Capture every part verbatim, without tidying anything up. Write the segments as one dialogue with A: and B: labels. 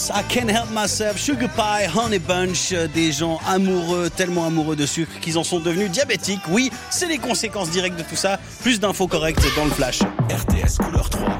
A: I can't help myself, sugar pie, honey bunch, des gens amoureux, tellement amoureux de sucre qu'ils en sont devenus diabétiques. Oui, c'est les conséquences directes de tout ça. Plus d'infos correctes dans le flash.
B: R T S couleur trois.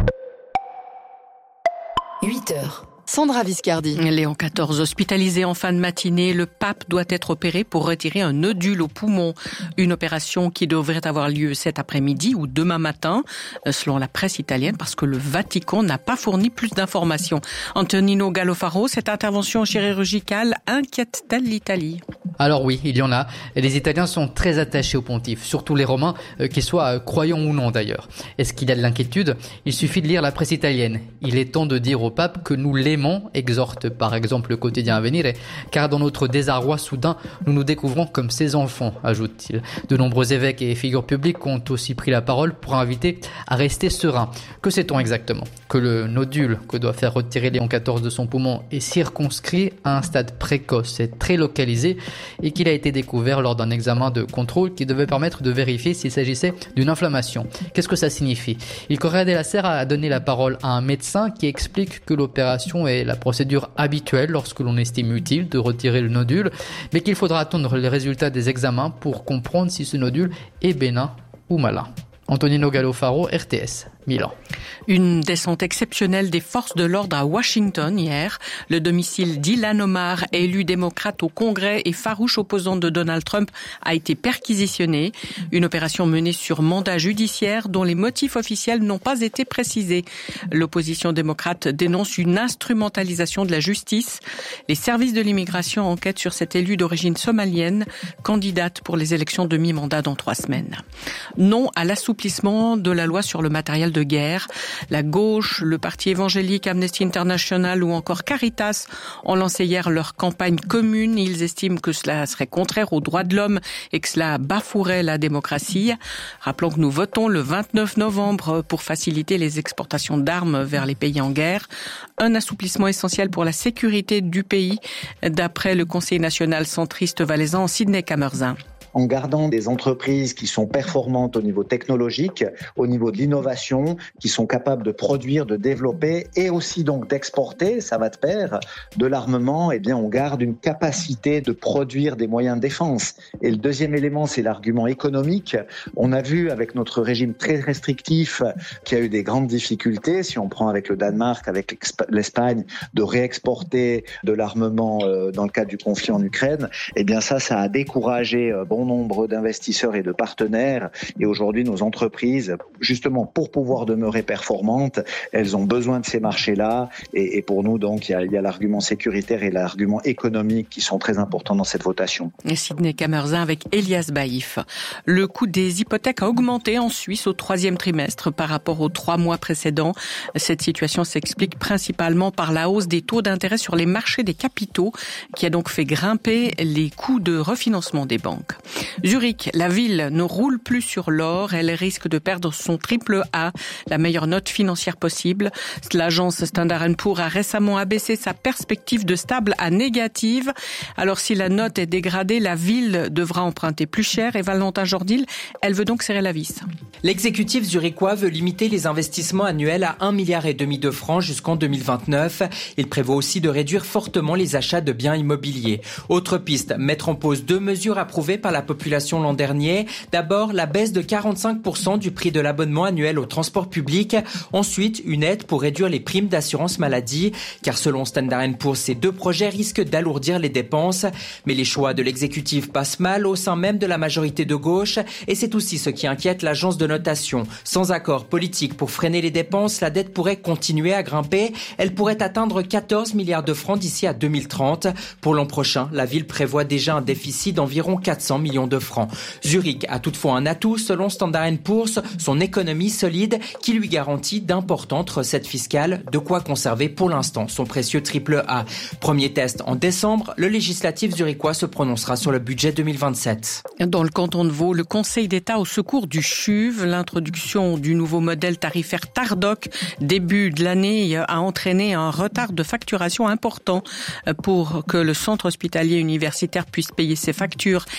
C: huit heures. Sandra Viscardi.
D: Léon quatorze, hospitalisé en fin de matinée, le pape doit être opéré pour retirer un nodule au poumon. Une opération qui devrait avoir lieu cet après-midi ou demain matin, selon la presse italienne, parce que le Vatican n'a pas fourni plus d'informations. Antonino Gallofaro, cette intervention chirurgicale inquiète-t-elle l'Italie ?
E: Alors oui, il y en a. Les Italiens sont très attachés au pontife, surtout les Romains, euh, qu'ils soient euh, croyants ou non d'ailleurs. Est-ce qu'il y a de l'inquiétude ? Il suffit de lire la presse italienne. Il est temps de dire au pape que nous l'aimons, exhorte par exemple le quotidien Avvenire, car dans notre désarroi soudain, nous nous découvrons comme ses enfants, ajoute-t-il. De nombreux évêques et figures publiques ont aussi pris la parole pour inviter à rester serein. Que sait-on exactement ? Que le nodule que doit faire retirer Léon quatorze de son poumon est circonscrit à un stade précoce et très localisé, et qu'il a été découvert lors d'un examen de contrôle qui devait permettre de vérifier s'il s'agissait d'une inflammation. Qu'est-ce que ça signifie ? Il Corriere della Sera a donné la parole à un médecin qui explique que l'opération est la procédure habituelle lorsque l'on estime utile de retirer le nodule, mais qu'il faudra attendre les résultats des examens pour comprendre si ce nodule est bénin ou malin. Antonino Gallofaro, R T S, Milan.
D: Une descente exceptionnelle des forces de l'ordre à Washington hier. Le domicile d'Ilhan Omar, élu démocrate au Congrès et farouche opposant de Donald Trump, a été perquisitionné. Une opération menée sur mandat judiciaire dont les motifs officiels n'ont pas été précisés. L'opposition démocrate dénonce une instrumentalisation de la justice. Les services de l'immigration enquêtent sur cet élu d'origine somalienne, candidate pour les élections de mi-mandat dans trois semaines. Non à l'assouplissement de la loi sur le matériel de guerre. La gauche, le parti évangélique Amnesty International ou encore Caritas ont lancé hier leur campagne commune. Ils estiment que cela serait contraire aux droits de l'homme et que cela bafouerait la démocratie. Rappelons que nous votons le vingt-neuf novembre pour faciliter les exportations d'armes vers les pays en guerre. Un assouplissement essentiel pour la sécurité du pays, d'après le Conseil national centriste valaisan Sidney Kamerzin.
F: En gardant des entreprises qui sont performantes au niveau technologique, au niveau de l'innovation, qui sont capables de produire, de développer et aussi donc d'exporter, ça va de pair, de l'armement, eh bien on garde une capacité de produire des moyens de défense. Et le deuxième élément, c'est l'argument économique. On a vu avec notre régime très restrictif qu'il y a eu des grandes difficultés, si on prend avec le Danemark, avec l'Espagne, de réexporter de l'armement dans le cadre du conflit en Ukraine. Eh bien ça, ça a découragé bon nombre d'investisseurs et de partenaires. Et aujourd'hui, nos entreprises, justement pour pouvoir demeurer performantes, elles ont besoin de ces marchés-là. Et, et pour nous, donc, il y a, il y a l'argument sécuritaire et l'argument économique qui sont très importants dans cette votation.
D: Et Sidney Kamerzin avec Elias Baïf. Le coût des hypothèques a augmenté en Suisse au troisième trimestre par rapport aux trois mois précédents. Cette situation s'explique principalement par la hausse des taux d'intérêt sur les marchés des capitaux, qui a donc fait grimper les coûts de refinancement des banques. Zurich, la ville ne roule plus sur l'or. Elle risque de perdre son triple A, la meilleure note financière possible. L'agence Standard and Poor's a récemment abaissé sa perspective de stable à négative. Alors si la note est dégradée, la ville devra emprunter plus cher. Et Valentin Jordil, elle veut donc serrer la vis.
G: L'exécutif zurichois veut limiter les investissements annuels à un milliard et demi de francs jusqu'en deux mille vingt-neuf. Il prévoit aussi de réduire fortement les achats de biens immobiliers. Autre piste, mettre en pause deux mesures approuvées par la population l'an dernier. D'abord, la baisse de quarante-cinq pour cent du prix de l'abonnement annuel au transport public. Ensuite, une aide pour réduire les primes d'assurance maladie. Car selon Standard and Poor's, ces deux projets risquent d'alourdir les dépenses. Mais les choix de l'exécutif passent mal au sein même de la majorité de gauche. Et c'est aussi ce qui inquiète l'agence de notation. Sans accord politique pour freiner les dépenses, la dette pourrait continuer à grimper. Elle pourrait atteindre quatorze milliards de francs d'ici à deux mille trente. Pour l'an prochain, la ville prévoit déjà un déficit d'environ quatre cents millions de francs. Zurich a toutefois un atout selon Standard and Poor's, son économie solide qui lui garantit d'importantes recettes fiscales, de quoi conserver pour l'instant son précieux triple A. Premier test en décembre, le législatif zurichois se prononcera sur le budget deux mille vingt-sept.
D: Dans le canton de Vaud, le Conseil d'État au secours du C H U V, l'introduction du nouveau modèle tarifaire Tardoc début de l'année a entraîné un retard de facturation important pour que le centre hospitalier universitaire puisse payer ses factures et ses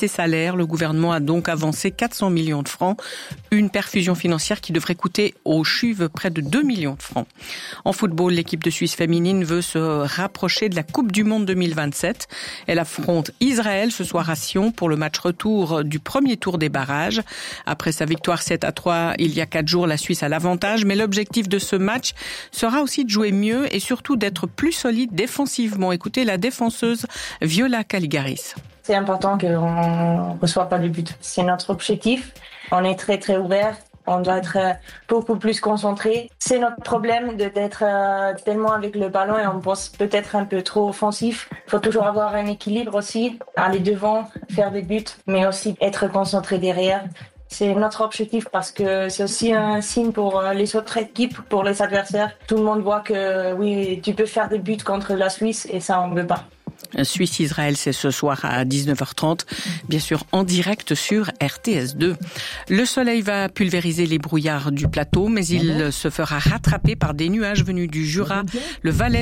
D: ses salaires. Le gouvernement a donc avancé quatre cents millions de francs. Une perfusion financière qui devrait coûter aux Juves près de deux millions de francs. En football, l'équipe de Suisse féminine veut se rapprocher de la Coupe du Monde deux mille vingt-sept. Elle affronte Israël ce soir à Sion pour le match retour du premier tour des barrages. Après sa victoire sept à trois il y a quatre jours, la Suisse a l'avantage, mais l'objectif de ce match sera aussi de jouer mieux et surtout d'être plus solide défensivement. Écoutez la défenseuse Viola Caligaris.
B: C'est important qu'on ne reçoive pas de but. C'est notre objectif. On est très très ouvert. On doit être beaucoup plus concentré. C'est notre problème de d'être tellement avec le ballon et on pense peut-être un peu trop offensif. Il faut toujours avoir un équilibre aussi, aller devant, faire des buts, mais aussi être concentré derrière. C'est notre objectif parce que c'est aussi un signe pour les autres équipes, pour les adversaires. Tout le monde voit que oui, tu peux faire des buts contre la Suisse et ça on ne veut pas.
D: Suisse-Israël, c'est ce soir à dix-neuf heures trente, bien sûr en direct sur R T S deux. Le soleil va pulvériser les brouillards du plateau, mais il se fera rattraper par des nuages venus du Jura, le Valais